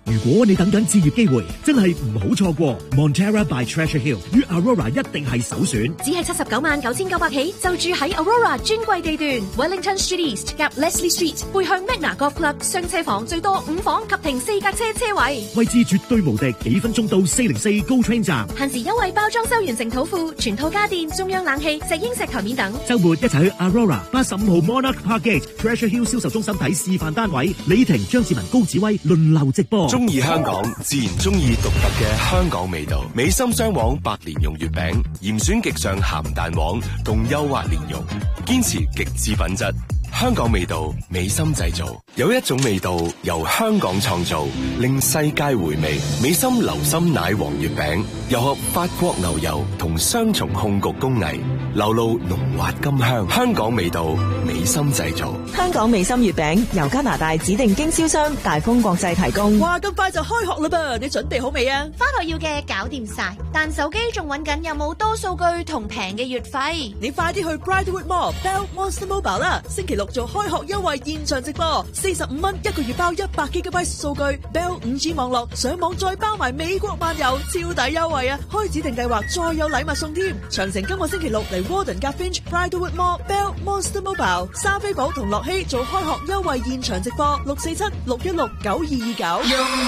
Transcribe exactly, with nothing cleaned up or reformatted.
如果你等緊置業機會，真係唔好錯過 Montera by Treasure Hill 與 Aurora 一定係首選。 只係七十九萬九千九百起，就住喺 Aurora 專櫃地段 Wellington Street East 夾 Leslie Street， 背向 Magna Golf Club， 雙車房最多五房及停四架車車位， 位置絕對無敵，幾分鐘到四零四 GO Train 站。 限時優惠包裝修完成土庫，全套家電、中央冷氣、石英石台面等。 週末一齊去 Aurora 八十五號 Monarch Park Gate Treasure Hill 銷售中心睇示範單位，李婷、張志文、高子威輪流直播。 中意香港，自然中意獨特嘅香港味道。美心雙黃白蓮蓉月餅，嚴選極上鹹蛋黃，共優滑蓮蓉，堅持極致品質。香港味道，美心製造。有一種味道由香港創造，令世界回味。美心流心奶黃月餅，又合法國牛油同雙重控焗工藝，流露濃滑甘香。香港味道，美心製造。 香港美心月餅由加拿大指定經銷商大豐國際提供。 哇，咁快就開學啦噃！你準備好未啊？ 返學要嘅搞掂晒，但手機仲揾緊有冇多數據同平嘅月費。 你快啲去 Bridlewood Mall Bell Monster Mobile 啦！星期六做開學優惠現場直播，四十五蚊一個月包一百 G B 數據 ，Bell 五 G 網絡上網再包埋美國漫遊，超抵優惠啊！開指定計劃再有禮物送添。詳情今個星期六嚟 Warden 夾 Finch Bridlewood Mall Bell Monster Mobile， 莎菲寶同樂希做開學優惠現場直播，六四七六一六九二二九。